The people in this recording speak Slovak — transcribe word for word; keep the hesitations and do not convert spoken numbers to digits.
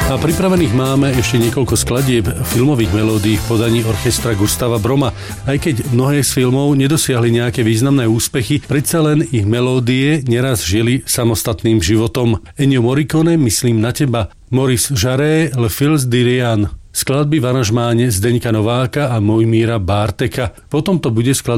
A pripravených máme ešte niekoľko skladieb filmových melódií v podaní orchestra Gustava Broma. Aj keď mnohé z filmov nedosiahli nejaké významné úspechy, predsa len ich melódie neraz žili samostatným životom. Ennio Morricone, Myslím na teba, Maurice Jarre, Le Fils d'Irian. Skladby v aranžmáne Zdeňka Nováka a Mojmíra Bárteka. Potom to bude skladba